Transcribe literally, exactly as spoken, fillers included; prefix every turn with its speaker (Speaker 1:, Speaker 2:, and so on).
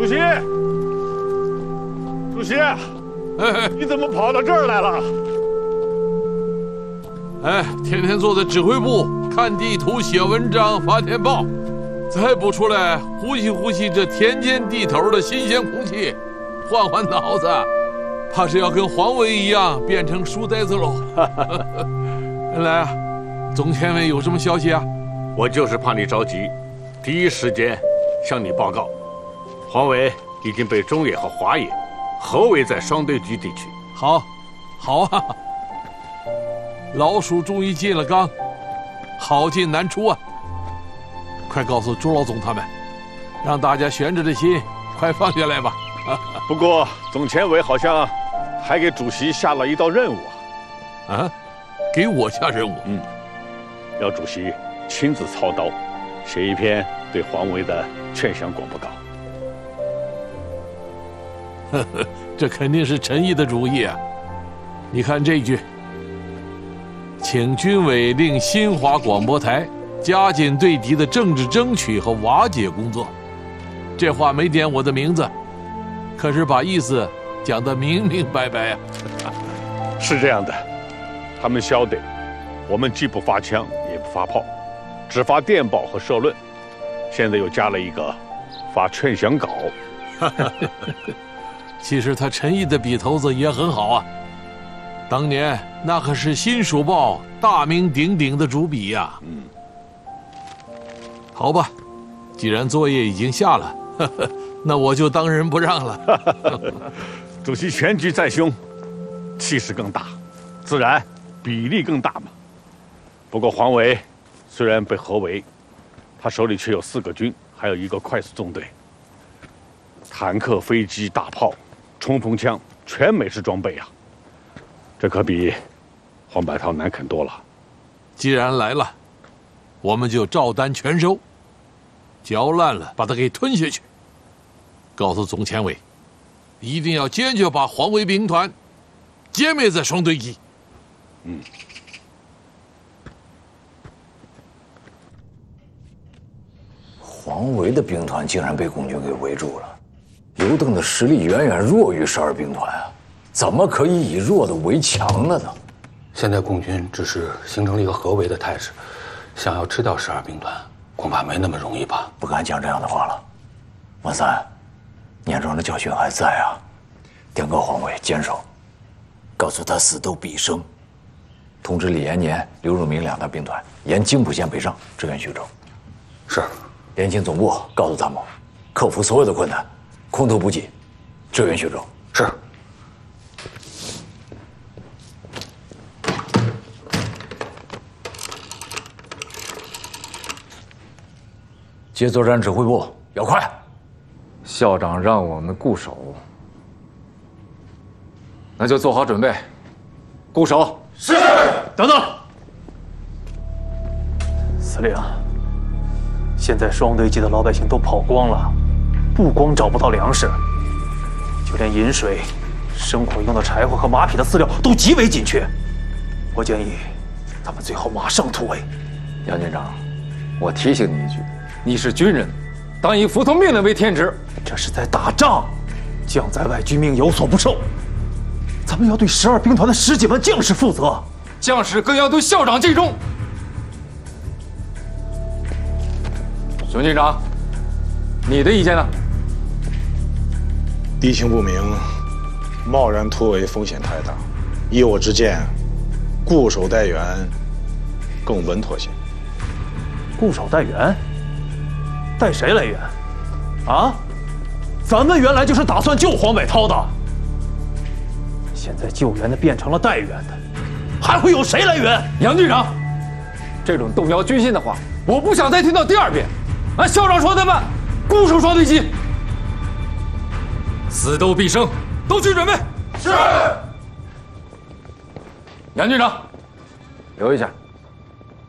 Speaker 1: 主席，主席，哎，你怎么跑到这儿来了？
Speaker 2: 哎，天天坐在指挥部看地图、写文章、发电报，再不出来呼吸呼吸这田间地头的新鲜空气，换换脑子，怕是要跟黄维一样变成书呆子喽。来啊，总前委有什么消息啊？
Speaker 1: 我就是怕你着急，第一时间向你报告，黄维已经被中野和华野合围在双堆局地区。
Speaker 2: 好，好啊，老鼠终于进了缸，好进难出啊！快告诉朱老总他们，让大家悬着的心快放下来吧。
Speaker 1: 不过总前委好像还给主席下了一道任务啊！
Speaker 2: 啊，给我下任务？
Speaker 1: 嗯，要主席亲自操刀，写一篇对黄维的劝降广播稿。
Speaker 2: 呵呵，这肯定是陈毅的主意啊！你看这句：请军委令新华广播台加紧对敌的政治争取和瓦解工作。这话没点我的名字，可是把意思讲得明明白白呀、啊。
Speaker 1: 是这样的，他们晓得，我们既不发枪也不发炮，只发电报和社论，现在又加了一个发劝降稿。
Speaker 2: 其实他陈毅的笔头子也很好啊，当年那可是《新蜀报》大名鼎鼎的主笔呀、啊。嗯，好吧，既然作业已经下了，呵呵，那我就当仁不让了。
Speaker 1: 主席全局在胸，气势更大，自然比例更大嘛。不过黄维虽然被合围，他手里却有四个军，还有一个快速纵队，坦克、飞机、大炮、冲锋枪，全美式装备啊！这可比黄百韬难啃多了。
Speaker 2: 既然来了，我们就照单全收，嚼烂了把它给吞下去。告诉总前委，一定要坚决把黄维兵团歼灭在双堆集。
Speaker 1: 嗯。
Speaker 3: 黄维的兵团竟然被共军给围住了，刘邓的实力远远弱于十二兵团啊，怎么可以以弱的为强了呢？
Speaker 4: 现在共军只是形成了一个合围的态势，想要吃掉十二兵团，恐怕没那么容易吧？
Speaker 3: 不敢讲这样的话了。万三，年中的教训还在啊，电告黄维坚守，告诉他死斗必胜，通知李延年、刘汝明两大兵团沿津浦线北上，支援徐州。
Speaker 4: 是。
Speaker 3: 联勤总部告诉他们，克服所有的困难，空投补给，支援徐州。
Speaker 4: 是。
Speaker 3: 接作战指挥部，要快。
Speaker 5: 校长让我们固守，那就做好准备，固守。
Speaker 6: 是。等等，司令。现在双堆集的老百姓都跑光了，不光找不到粮食，就连饮水、生火用的柴火和马匹的饲料都极为紧缺。我建议，咱们最好马上突围。
Speaker 5: 杨军长，我提醒你一句，你是军人，当以服从命令为天职。
Speaker 6: 这是在打仗，将在外，军命有所不受。咱们要对十二兵团的十几万将士负责，
Speaker 5: 将士更要对校长尽忠。熊军长，你的意见呢？
Speaker 7: 敌情不明，贸然突围风险太大。依我之见，固守待援更稳妥些。
Speaker 6: 固守待援？待谁来援？啊？咱们原来就是打算救黄百韬的，现在救援的变成了待援的，还会有谁来援？
Speaker 5: 杨军长，这种动摇军心的话，我不想再听到第二遍。按校长说的办，固守双堆集，死斗必胜，都去准备。
Speaker 6: 是。
Speaker 5: 杨军长，留一下。